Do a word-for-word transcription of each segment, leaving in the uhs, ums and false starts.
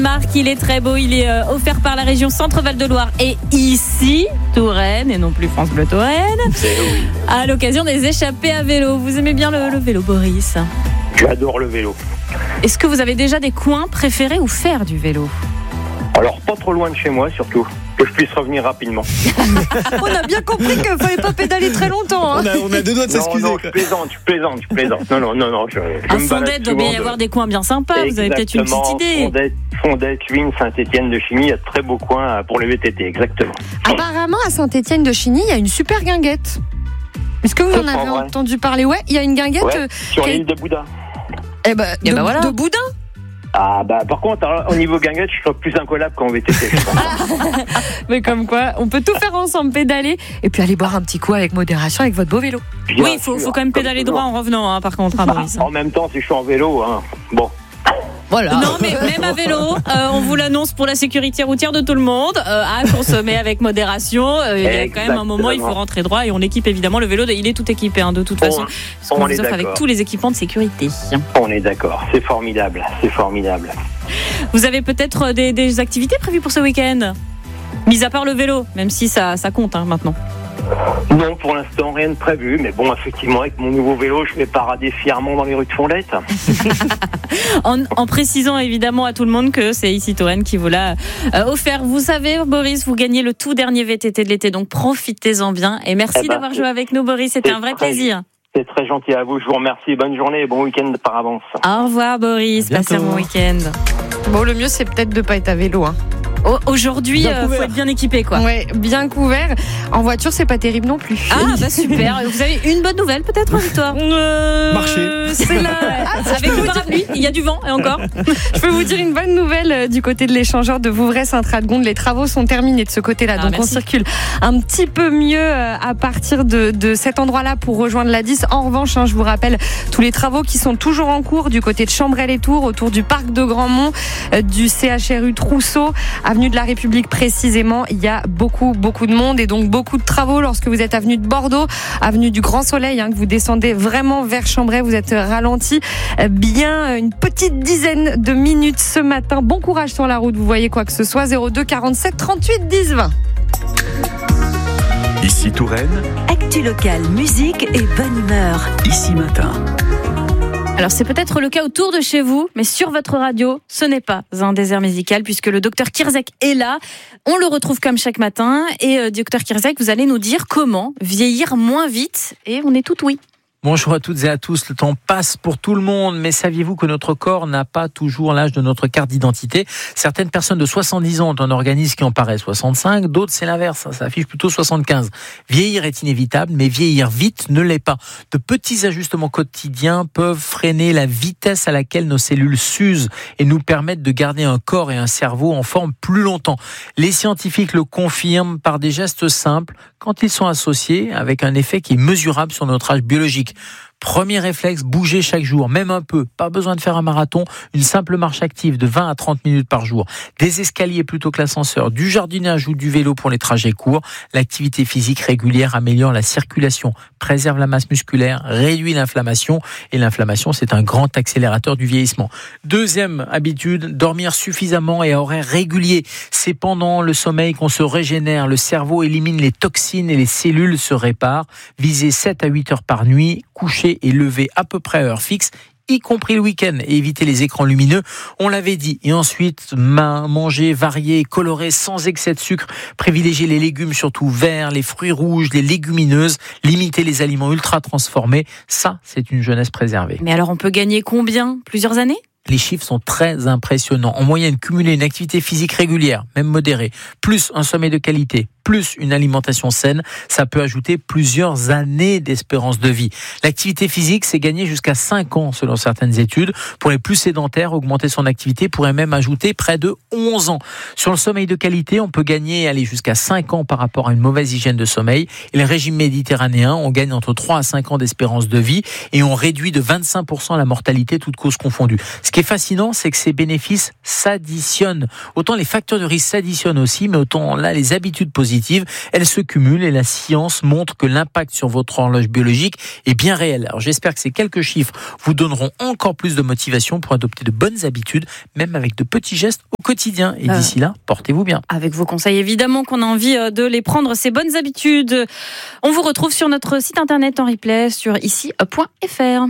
Marc, il est très beau, il est euh, offert par la région Centre-Val de Loire et ici, Touraine, et non plus France Bleu Touraine, à l'occasion des échappées à vélo. Vous aimez bien le, le vélo, Boris ? J'adore le vélo. Est-ce que vous avez déjà des coins préférés où faire du vélo ? Alors, pas trop loin de chez moi, surtout, que je puisse revenir rapidement. On a bien compris qu'il ne fallait pas pédaler très longtemps. Hein. On, a, on a deux doigts de s'excuser. Non, non, je plaisante, je plaisante, je plaisante. Non, non, non, non. Je, je à me Fondette, doit bien y avoir des coins bien sympas. Vous avez peut-être une petite idée. Fondette, Fondette, Luynes, Saint-Étienne de Chigny, il y a de très beaux coins pour les V T T, exactement. Apparemment, à Saint-Étienne de Chigny, il y a une super guinguette. Est-ce que vous en avez vrai. entendu parler ? Ouais, il y a une guinguette. Ouais, euh, sur qui... l'île de Boudin. Eh ben, Et de, ben voilà. de Boudin. Ah bah par contre alors, au niveau guinguette je serais plus incollable qu'en V T T. Mais comme quoi on peut tout faire ensemble, pédaler et puis aller boire un petit coup avec modération avec votre beau vélo. Bien oui il faut, faut quand même pédaler droit en revenant hein, par contre hein, Boris. En même temps si je suis en vélo hein. Bon voilà. Non mais même à vélo, euh, on vous l'annonce pour la sécurité routière de tout le monde, euh, à consommer avec modération. Euh, il y a quand même un moment, il faut rentrer droit et on équipe évidemment le vélo. Il est tout équipé hein, de toute façon. On, on vous offre avec tous les équipements de sécurité. On est d'accord, c'est formidable, c'est formidable. Vous avez peut-être des, des activités prévues pour ce week-end ? Mis à part le vélo, même si ça, ça compte hein, maintenant. Non, pour l'instant, rien de prévu. Mais bon, effectivement, avec mon nouveau vélo, je vais parader fièrement dans les rues de Fondette. en, en précisant évidemment à tout le monde que c'est ici Touraine qui vous l'a euh, offert. Vous savez, Boris, vous gagnez le tout dernier V T T de l'été, donc profitez-en bien. Et merci eh ben, d'avoir joué avec nous, Boris. C'était un vrai très, plaisir. C'est très gentil à vous. Je vous remercie. Bonne journée et bon week-end par avance. Au revoir, Boris. Passez un bon week-end. Bon, le mieux, c'est peut-être de ne pas être à vélo. Hein. Aujourd'hui, il euh, faut être bien équipé, quoi. Ouais, bien couvert. En voiture, c'est pas terrible non plus. Ah, bah super. Vous avez une bonne nouvelle, peut-être, Victoire euh, Marcher. C'est là. Ah, avec le parapluie, il y a du vent, et encore. Je peux vous dire une bonne nouvelle euh, du côté de l'échangeur de Vouvray-Sainte-Radegonde. Les travaux sont terminés de ce côté-là. Ah, donc, merci. On circule un petit peu mieux euh, à partir de, de cet endroit-là pour rejoindre l'A dix. En revanche, hein, je vous rappelle tous les travaux qui sont toujours en cours du côté de Chambray-les-Tours, autour du parc de Grandmont, euh, du C H R U Trousseau, avenue de la République précisément. Il y a beaucoup, beaucoup de monde et donc beaucoup de travaux lorsque vous êtes avenue de Bordeaux, avenue du Grand Soleil, hein, que vous descendez vraiment vers Chambray. Vous êtes ralenti bien une petite dizaine de minutes ce matin. Bon courage sur la route. Vous voyez quoi que ce soit. zéro deux quarante-sept trente-huit dix vingt. Ici Touraine. Actu locale, musique et bonne humeur. Ici Matin. Alors c'est peut-être le cas autour de chez vous, mais sur votre radio, ce n'est pas un désert musical puisque le docteur Kirzek est là. On le retrouve comme chaque matin et euh, docteur Kirzek, vous allez nous dire comment vieillir moins vite et on est tout oui. Bonjour à toutes et à tous, le temps passe pour tout le monde, mais saviez-vous que notre corps n'a pas toujours l'âge de notre carte d'identité ? Certaines personnes de soixante-dix ans ont un organisme qui en paraît soixante-cinq, d'autres c'est l'inverse, ça affiche plutôt soixante-quinze. Vieillir est inévitable, mais vieillir vite ne l'est pas. De petits ajustements quotidiens peuvent freiner la vitesse à laquelle nos cellules s'usent et nous permettent de garder un corps et un cerveau en forme plus longtemps. Les scientifiques le confirment par des gestes simples quand ils sont associés avec un effet qui est mesurable sur notre âge biologique. Premier réflexe, bouger chaque jour, même un peu. Pas besoin de faire un marathon, une simple marche active de vingt à trente minutes par jour. Des escaliers plutôt que l'ascenseur, du jardinage ou du vélo pour les trajets courts. L'activité physique régulière améliore la circulation, préserve la masse musculaire, réduit l'inflammation. Et l'inflammation, c'est un grand accélérateur du vieillissement. Deuxième habitude, dormir suffisamment et à horaires réguliers. C'est pendant le sommeil qu'on se régénère. Le cerveau élimine les toxines et les cellules se réparent. Visez sept à huit heures par nuit, coucher et lever à peu près à heure fixe, y compris le week-end, et éviter les écrans lumineux, on l'avait dit. Et ensuite, manger varié, coloré, sans excès de sucre, privilégier les légumes surtout verts, les fruits rouges, les légumineuses, limiter les aliments ultra transformés, ça c'est une jeunesse préservée. Mais alors on peut gagner combien ? Plusieurs années ? Les chiffres sont très impressionnants. En moyenne, cumuler une activité physique régulière, même modérée, plus un sommeil de qualité, plus une alimentation saine, ça peut ajouter plusieurs années d'espérance de vie. L'activité physique, c'est gagner jusqu'à cinq ans selon certaines études. Pour les plus sédentaires, augmenter son activité pourrait même ajouter près de onze ans. Sur le sommeil de qualité, on peut gagner aller jusqu'à cinq ans par rapport à une mauvaise hygiène de sommeil. Et le régime méditerranéen, on gagne entre trois à cinq ans d'espérance de vie et on réduit de vingt-cinq pour cent la mortalité, toutes causes confondues. Ce qui est fascinant, c'est que ces bénéfices s'additionnent. Autant les facteurs de risque s'additionnent aussi, mais autant là, les habitudes positives positives, elles se cumulent et la science montre que l'impact sur votre horloge biologique est bien réel. Alors j'espère que ces quelques chiffres vous donneront encore plus de motivation pour adopter de bonnes habitudes, même avec de petits gestes au quotidien. Et d'ici là, portez-vous bien. Avec vos conseils, évidemment qu'on a envie de les prendre, ces bonnes habitudes. On vous retrouve sur notre site internet en replay sur ici point f r.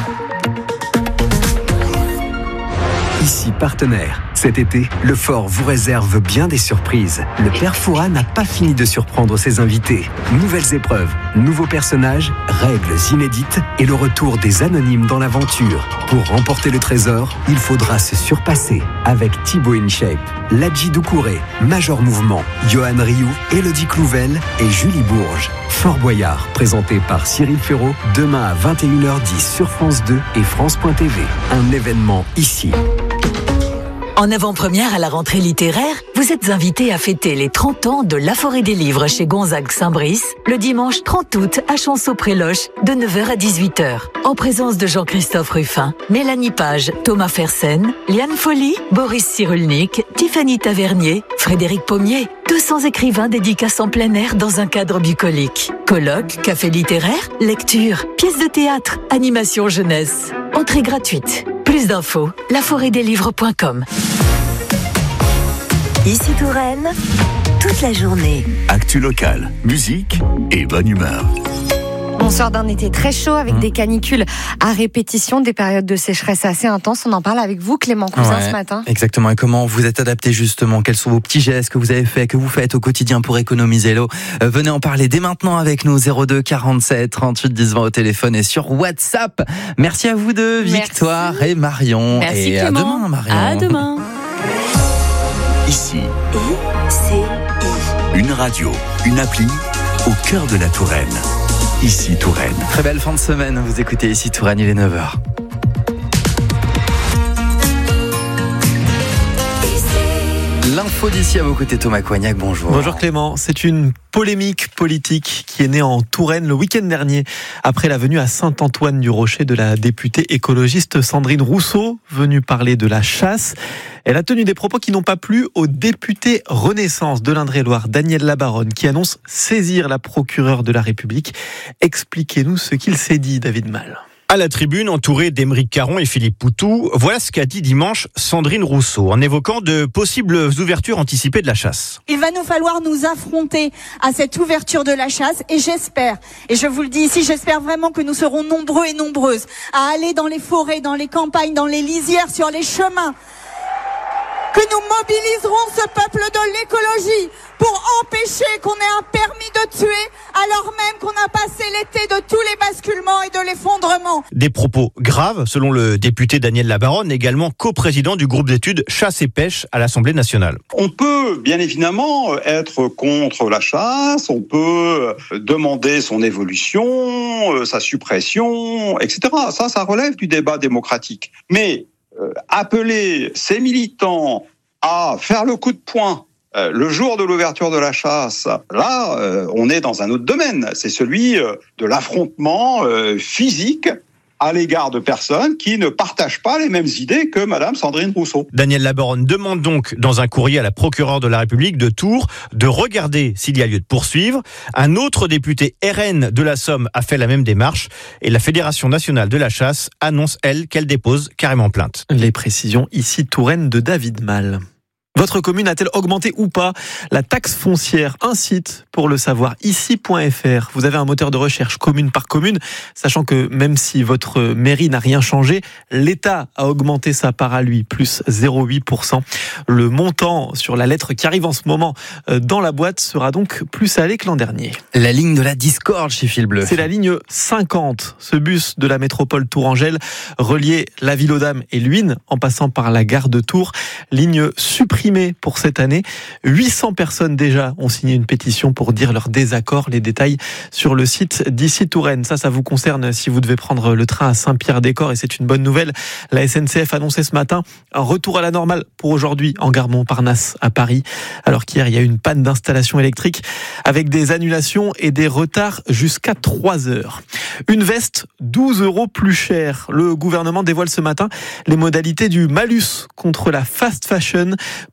Ici partenaire. Cet été, le Fort vous réserve bien des surprises. Le Père Fouras n'a pas fini de surprendre ses invités. Nouvelles épreuves, nouveaux personnages, règles inédites et le retour des anonymes dans l'aventure. Pour remporter le trésor, il faudra se surpasser avec Thibaut InShape, Ladji Doucouré, Major Mouvement, Johan Rioux, Élodie Clouvel et Julie Bourges. Fort Boyard, présenté par Cyril Ferraud, demain à vingt et une heures dix sur France deux et France point T V. Un événement ici. En avant-première à la rentrée littéraire, vous êtes invité à fêter les trente ans de La Forêt des Livres chez Gonzague Saint-Brice le dimanche trente août à Chanceau-Près-Loche de neuf heures à dix-huit heures. En présence de Jean-Christophe Ruffin, Mélanie Page, Thomas Fersen, Liane Folly, Boris Cyrulnik, Tiffany Tavernier, Frédéric Pommier. deux cents écrivains dédicaces en plein air dans un cadre bucolique. Colloques, café littéraire, lecture, pièces de théâtre, animation jeunesse. Entrée gratuite. Plus d'infos, la forêt des livres point com. Ici Touraine, toute la journée. Actu locale, musique et bonne humeur. On sort d'un été très chaud avec mmh. des canicules à répétition, des périodes de sécheresse assez intenses. On en parle avec vous, Clément Cousin, ouais, ce matin. Exactement. Et comment vous êtes adapté justement? Quels sont vos petits gestes que vous avez faits, que vous faites au quotidien pour économiser l'eau? euh, Venez en parler dès maintenant avec nous. zéro deux quarante-sept trente-huit dix vingt au téléphone et sur WhatsApp. Merci à vous deux, Victoire Merci. et Marion. Merci et Clément. à demain, Marion. À demain. Ici, I C I. une radio, une appli au cœur de la Touraine. Ici Touraine. Très belle fin de semaine, vous écoutez Ici Touraine, il est neuf heures. L'info d'ici à vos côtés, Thomas Coignac, bonjour. Bonjour Clément, c'est une polémique politique qui est née en Touraine le week-end dernier, après la venue à Saint-Antoine-du-Rocher de la députée écologiste Sandrine Rousseau, venue parler de la chasse. Elle a tenu des propos qui n'ont pas plu au député Renaissance de l'Indre-et-Loire, Daniel Labaronne, qui annonce saisir la procureure de la République. Expliquez-nous ce qu'il s'est dit, David Mal. À la tribune, entouré d'Aymeric Caron et Philippe Poutou, voilà ce qu'a dit dimanche Sandrine Rousseau, en évoquant de possibles ouvertures anticipées de la chasse. Il va nous falloir nous affronter à cette ouverture de la chasse et j'espère, et je vous le dis ici, j'espère vraiment que nous serons nombreux et nombreuses à aller dans les forêts, dans les campagnes, dans les lisières, sur les chemins, que nous mobiliserons ce peuple de l'écologie pour empêcher qu'on ait un permis de tuer alors même qu'on a passé l'été de tous les basculements et de l'effondrement. Des propos graves, selon le député Daniel Labaronne, également coprésident du groupe d'études Chasse et Pêche à l'Assemblée nationale. On peut bien évidemment être contre la chasse, on peut demander son évolution, sa suppression, et cetera. Ça, ça relève du débat démocratique. Mais Euh, appeler ces militants à faire le coup de poing euh, le jour de l'ouverture de la chasse, là, euh, on est dans un autre domaine. C'est celui euh, de l'affrontement euh, physique à l'égard de personnes qui ne partagent pas les mêmes idées que Madame Sandrine Rousseau. Daniel Labaronne demande donc, dans un courrier à la procureure de la République de Tours, de regarder s'il y a lieu de poursuivre. Un autre député R N de la Somme a fait la même démarche et la Fédération nationale de la chasse annonce, elle, qu'elle dépose carrément plainte. Les précisions ici Touraine de David Mal. Votre commune a-t-elle augmenté ou pas la taxe foncière? Un site pour le savoir, ici point f r. Vous avez un moteur de recherche commune par commune, sachant que même si votre mairie n'a rien changé, l'État a augmenté sa part à lui, plus zéro virgule huit pour cent. Le montant sur la lettre qui arrive en ce moment dans la boîte sera donc plus salé que l'an dernier. La ligne de la discorde chez Fil Bleu. C'est la ligne cinquante. Ce bus de la métropole Tourangelle reliait la ville aux Dames et Luynes en passant par la gare de Tours. Ligne supprimée pour cette année. huit cents personnes déjà ont signé une pétition pour dire leur désaccord. Les détails sur le site d'Ici Touraine. Ça, ça vous concerne si vous devez prendre le train à Saint-Pierre-des-Corps et c'est une bonne nouvelle. La S N C F annonçait ce matin un retour à la normale pour aujourd'hui en gare Montparnasse à Paris. Alors qu'hier, il y a eu une panne d'installation électrique avec des annulations et des retards jusqu'à trois heures. Une veste douze euros plus chère. Le gouvernement dévoile ce matin les modalités du malus contre la fast fashion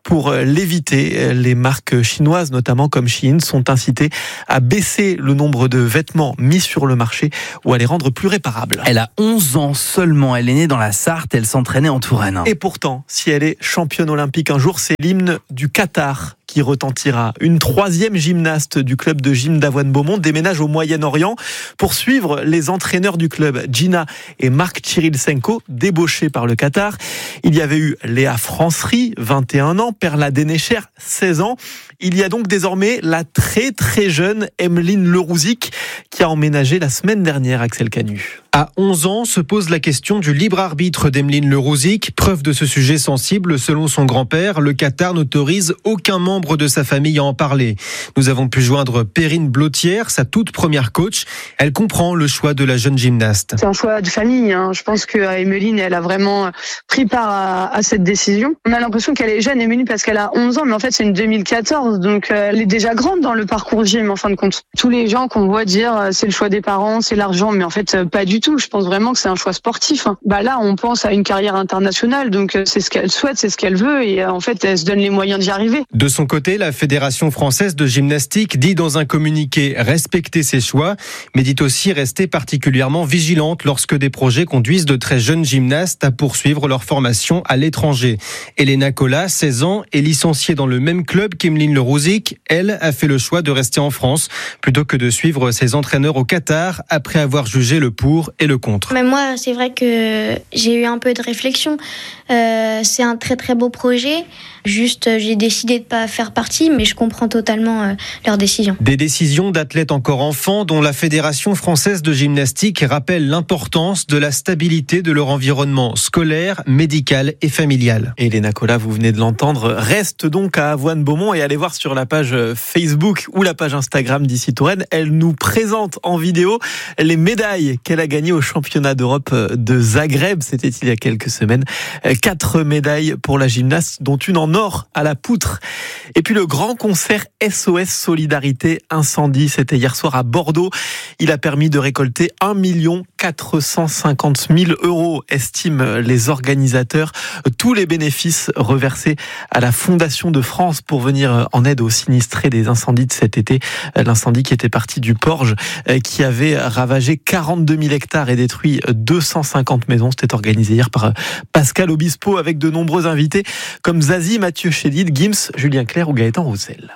Pour l'éviter, les marques chinoises, notamment comme Shein, sont incitées à baisser le nombre de vêtements mis sur le marché ou à les rendre plus réparables. Elle a onze ans seulement, elle est née dans la Sarthe, elle s'entraînait en Touraine. Et pourtant, si elle est championne olympique un jour, c'est l'hymne du Qatar qui retentira. Une troisième gymnaste du club de gym d'Avoine-Beaumont déménage au Moyen-Orient pour suivre les entraîneurs du club, Gina et Marc Chirilsenko, débauchés par le Qatar. Il y avait eu Léa Francery, vingt et un ans, Perla Dénéchère, seize ans. Il y a donc désormais la très très jeune Emeline Lerouzic qui a emménagé la semaine dernière, Axel Canu. À onze ans, se pose la question du libre arbitre d'Emeline Lerouzic. Preuve de ce sujet sensible, selon son grand-père, le Qatar n'autorise aucun membre de sa famille à en parler. Nous avons pu joindre Perrine Blotière, sa toute première coach. Elle comprend le choix de la jeune gymnaste. C'est un choix de famille. Hein. Je pense que Emeline, elle a vraiment pris part à, à cette décision. On a l'impression qu'elle est jeune, Emeline, parce qu'elle a onze ans, mais en fait, c'est une deux mille quatorze. Donc, elle est déjà grande dans le parcours gym, en fin de compte. Tous les gens qu'on voit dire c'est le choix des parents, c'est l'argent, mais en fait, pas du tout. Je pense vraiment que c'est un choix sportif. Bah là, on pense à une carrière internationale, donc c'est ce qu'elle souhaite, c'est ce qu'elle veut, et en fait, elle se donne les moyens d'y arriver. De son côté, la Fédération française de gymnastique dit dans un communiqué respecter ses choix, mais dit aussi rester particulièrement vigilante lorsque des projets conduisent de très jeunes gymnastes à poursuivre leur formation à l'étranger. Elena Colas, seize ans, est licenciée dans le même club qu'Emeline Lerouzic. Elle a fait le choix de rester en France plutôt que de suivre ses entraîneurs au Qatar après avoir jugé le pour et le contre. Mais moi, c'est vrai que j'ai eu un peu de réflexion. Euh, c'est un très très beau projet. Juste, j'ai décidé de pas faire partie, mais je comprends totalement euh, leur décision. Des décisions d'athlètes encore enfants dont la Fédération française de gymnastique rappelle l'importance de la stabilité de leur environnement scolaire, médical et familial. Et Elena Colas, vous venez de l'entendre, reste donc à Avoine-Beaumont et allez voir sur la page Facebook ou la page Instagram d'Ici Touraine. Elle nous présente en vidéo les médailles qu'elle a gagnées au championnat d'Europe de Zagreb. C'était il y a quelques semaines. Quatre médailles pour la gymnaste, dont une en or à la poutre. Et puis le grand concert S O S Solidarité Incendie, c'était hier soir à Bordeaux. Il a permis de récolter un million quatre cent cinquante mille euros, estiment les organisateurs. Tous les bénéfices reversés à la Fondation de France pour venir en aide aux sinistrés des incendies de cet été. L'incendie qui était parti du Porge, qui avait ravagé quarante-deux mille hectares et détruit deux cent cinquante maisons. C'était organisé hier par Pascal Obispo avec de nombreux invités comme Zazie, Mathieu Chédid, Gims, Julien Clerc ou Gaëtan Roussel.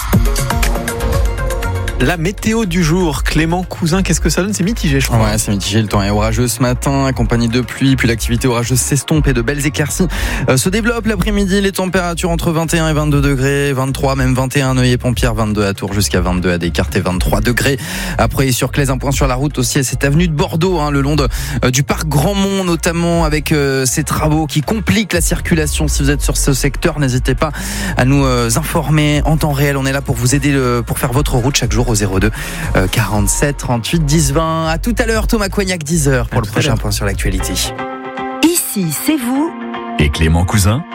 La météo du jour, Clément Cousin, qu'est-ce que ça donne? C'est mitigé, je crois. Ouais, c'est mitigé. Le temps est orageux ce matin, accompagné de pluie, puis l'activité orageuse s'estompe et de belles éclaircies euh, se développent l'après-midi. Les températures entre vingt et un et vingt-deux degrés, vingt-trois, même vingt et un à Neuilly-Pont-Pierre, vingt-deux à Tours, jusqu'à vingt-deux à Descartes et vingt-trois degrés. Après, sur Claise, un point sur la route aussi à cette avenue de Bordeaux, hein, le long de, euh, du parc Grandmont, notamment avec euh, ces travaux qui compliquent la circulation. Si vous êtes sur ce secteur, n'hésitez pas à nous euh, informer en temps réel. On est là pour vous aider, euh, pour faire votre route chaque jour au zéro deux quarante-sept trente-huit dix vingt. À tout à l'heure, Thomas Coignac, dix heures pour le prochain point sur l'actualité. Ici, c'est vous. Et Clément Cousin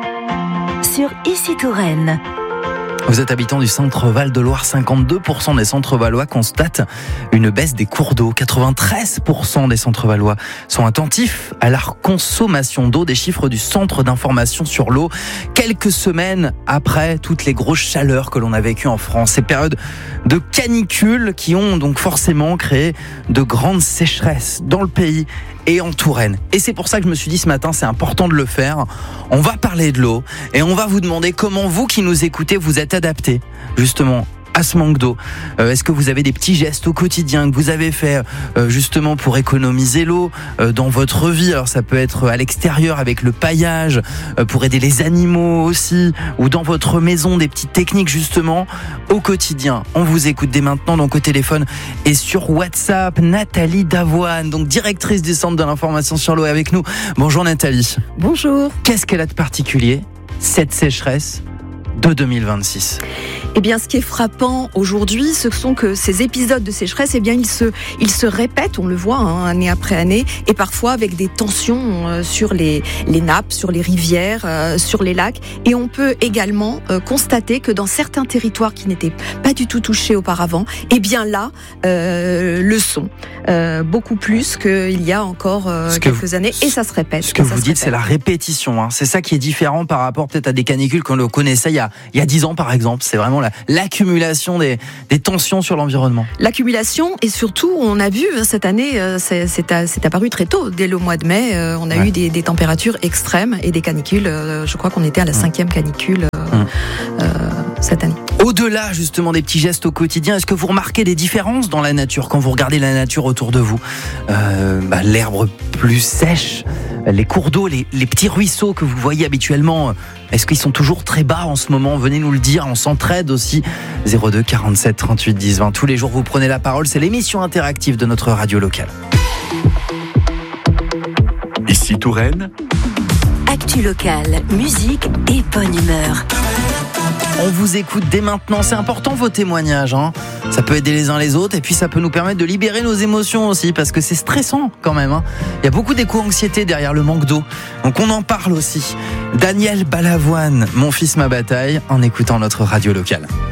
Sur Ici Touraine. Vous êtes habitant du centre Val de Loire, cinquante-deux pour cent des centres valois constatent une baisse des cours d'eau. quatre-vingt-treize pour cent des centres valois sont attentifs à la consommation d'eau. Des chiffres du centre d'information sur l'eau, quelques semaines après toutes les grosses chaleurs que l'on a vécues en France. Ces périodes de canicule qui ont donc forcément créé de grandes sécheresses dans le pays et en Touraine. Et c'est pour ça que je me suis dit ce matin, c'est important de le faire. On va parler de l'eau et on va vous demander comment vous qui nous écoutez, vous êtes adaptés justement à ce manque d'eau. Euh, est-ce que vous avez des petits gestes au quotidien que vous avez fait euh, justement pour économiser l'eau euh, dans votre vie? Alors ça peut être à l'extérieur avec le paillage, euh, pour aider les animaux aussi, ou dans votre maison, des petites techniques justement au quotidien. On vous écoute dès maintenant, donc au téléphone et sur WhatsApp. Nathalie Davoine, donc directrice du centre de l'information sur l'eau, est avec nous. Bonjour Nathalie. Bonjour. Qu'est-ce qu'elle a de particulier, cette sécheresse de deux mille vingt-six? Eh bien, ce qui est frappant aujourd'hui, ce sont que ces épisodes de sécheresse, eh bien, ils se, ils se répètent, on le voit, hein, année après année, et parfois avec des tensions euh, sur les, les nappes, sur les rivières, euh, sur les lacs. Et on peut également euh, constater que dans certains territoires qui n'étaient pas du tout touchés auparavant, eh bien là, euh, le, sont, euh, beaucoup plus qu'il y a encore euh, quelques vous, années, et ça se répète. Ce que vous dites, c'est la répétition. Hein. C'est ça qui est différent par rapport peut-être à des canicules qu'on le connaissait il y a il y a dix ans par exemple. C'est vraiment la, l'accumulation des, des tensions sur l'environnement. L'accumulation, et surtout, on a vu cette année, c'est, c'est, c'est apparu très tôt, dès le mois de mai, on a ouais. eu des, des températures extrêmes et des canicules. Je crois qu'on était à la cinquième canicule euh, mmh. euh, cette année. Au-delà justement des petits gestes au quotidien, est-ce que vous remarquez des différences dans la nature quand vous regardez la nature autour de vous? euh, bah, L'herbe plus sèche, les cours d'eau, les, les petits ruisseaux que vous voyez habituellement, est-ce qu'ils sont toujours très bas en ce moment? Venez nous le dire, on s'entraide aussi. zéro deux quarante-sept trente-huit dix vingt. Tous les jours vous prenez la parole, c'est l'émission interactive de notre radio locale. Ici Touraine. Actu locale, musique et bonne humeur. On vous écoute dès maintenant, c'est important vos témoignages, hein. Ça peut aider les uns les autres et puis ça peut nous permettre de libérer nos émotions aussi parce que c'est stressant quand même, hein. Il y a beaucoup d'éco-anxiété derrière le manque d'eau, donc on en parle aussi. Daniel Balavoine, Mon fils ma bataille, en écoutant notre radio locale.